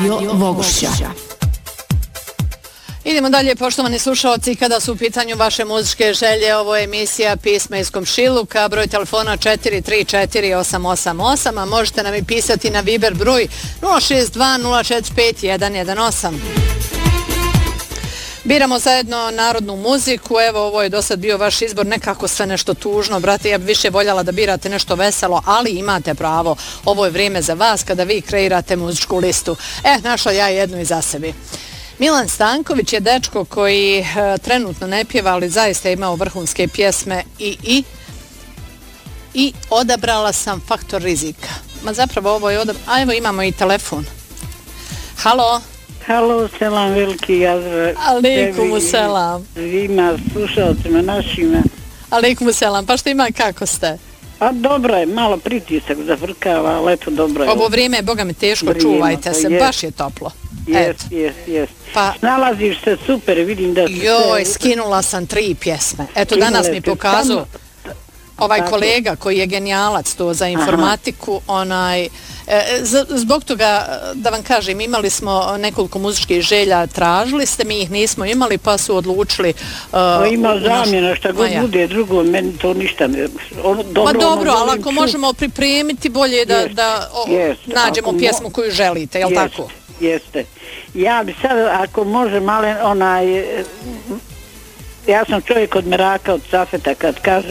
Radio Vogošća. Idemo dalje, poštovani slušalci, kada su u pitanju vaše muzičke želje, ovo je emisija Pisma iz komšiluka, broj telefona 4348888, a možete nam i pisati na Viber broj 062-045-118. Biramo zajedno narodnu muziku, evo ovo je do sad bio vaš izbor, nekako sve nešto tužno, brate, ja bi više voljela da birate nešto veselo, ali imate pravo, ovo je vrijeme za vas kada vi kreirate muzičku listu. Našla ja jednu i za sebi. Milan Stanković je dečko koji trenutno ne pjeva, ali zaista je imao vrhunske pjesme i odabrala sam Faktor rizika. Ma zapravo ovo je a evo imamo i telefon. Halo? Halo, selam veliki jazve. Alejkumu selam. Svima slušalcima našima. Alejkumu selam, pa što ima, kako ste? A dobro je, malo pritisak zafrkava, ali eto dobro je. Ovo vrijeme je, boga mi, teško, čuvajte se, baš je toplo. Jest. Pa, nalaziš se super, vidim da... Skinula sam 3 pjesme. Eto, danas mi pokazao ovaj kolega koji je genijalac to za informatiku, zbog toga, da vam kažem, imali smo nekoliko muzičkih želja, tražili ste, mi ih nismo imali, pa su odlučili... Ima zamjena, šta god bude drugo, meni to ništa ne... Dobro, ali ako možemo pripremiti, bolje je da nađemo pjesmu koju želite, jel tako? Jeste. Ja bi sad, ako može, ja sam čovjek od Meraka, od Safeta, kad kaže